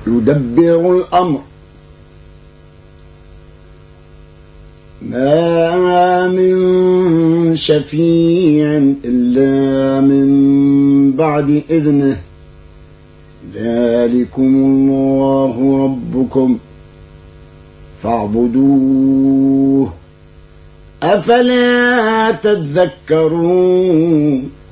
يدبر الأمر ما من شفيع إلا من بعد إذنه ذلكم الله ربكم فاعبدوه أفلا تذكرون